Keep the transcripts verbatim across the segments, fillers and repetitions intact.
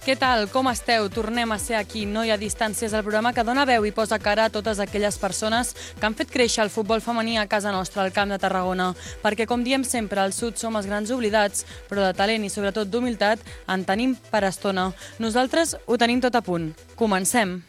Què tal? Com esteu? Tornem a ser aquí, No hi ha distàncies, el programa que dona veu i posa cara a totes aquelles persones que han fet créixer el futbol femení a casa nostra, al Camp de Tarragona. Perquè, com diem sempre, al sud som els grans oblidats, però de talent i sobretot d'humilitat en tenim per estona. Nosaltres ho tenim tot a punt. Comencem!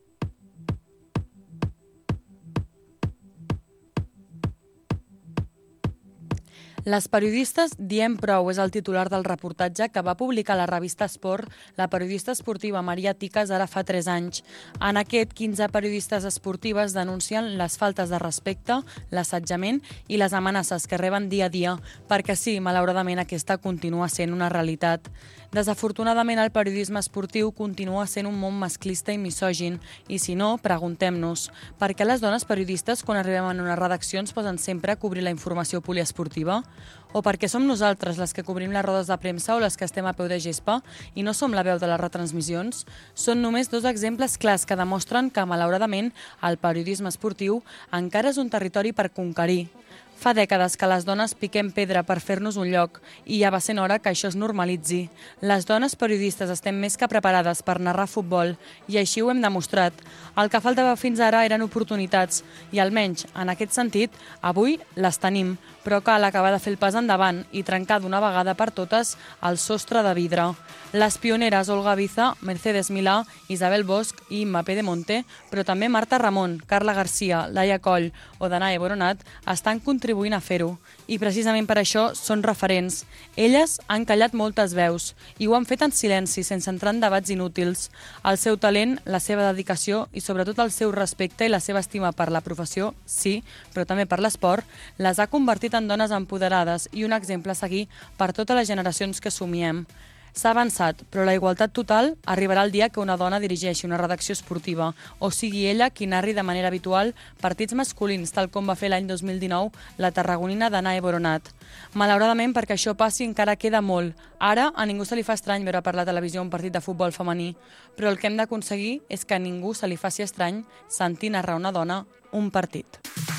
Les periodistes diem prou és el titular del reportatge que va publicar la revista Esport la periodista esportiva Maria Tiques ara fa tres anys. En aquest, quinze periodistes esportives denuncien les faltes de respecte, l'assetjament i les amenaces que reben dia a dia, perquè sí, malauradament aquesta continua sent una realitat. Desafortunadament, el periodisme esportiu continua sent un món masclista i misògin, i si no, preguntem-nos, per què les dones periodistes quan arribem a una redacció ens posen sempre a cobrir la informació poliesportiva? O perquè som nosaltres les que cobrim les rodes de premsa o les que estem a peu de gespa i no som la veu de les retransmissions? Són només dos exemples clars que demostren que, malauradament, el periodisme esportiu encara és un territori per conquerir. Fa dècades que les dones piquem pedra per fer-nos un lloc i ja va sent hora que això es normalitzi. Les dones periodistes estem més que preparades per narrar futbol i així ho hem demostrat. El que faltava fins ara eren oportunitats i almenys, en aquest sentit, avui les tenim, però cal acabar de fer el pas endavant i trencar d'una vegada per totes el sostre de vidre. Les pioneres Olga Biza, Mercedes Milà, Isabel Bosch i Imma Pedemonte, però també Marta Ramon, Carla Garcia, Laia Coll o Danae Boronat estan contribuint a fer-ho. I precisament per això són referents. Elles han callat moltes veus i ho han fet en silenci, sense entrar en debats inútils. El seu talent, la seva dedicació i sobretot el seu respecte i la seva estima per la professió, sí, però també per l'esport, les ha convertit en dones empoderades i un exemple a seguir per totes les generacions que somiem. S'ha avançat, però la igualtat total arribarà el dia que una dona dirigeixi una redacció esportiva, o sigui ella qui narri de manera habitual partits masculins, tal com va fer l'any dos mil dinou la tarragonina Danae Boronat. Malauradament, perquè això passi encara queda molt. Ara a ningú se li fa estrany veure per la televisió un partit de futbol femení, però el que hem d'aconseguir és que a ningú se li faci estrany sentir narrar una dona un partit.